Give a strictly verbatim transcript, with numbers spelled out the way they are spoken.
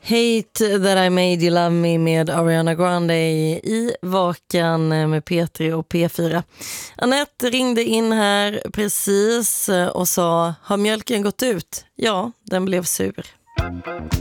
Hate That I Made You Love Me med Ariana Grande i Vakan med P tre och P fyra. Anette ringde in här precis och sa, har mjölken gått ut? Ja, den blev sur.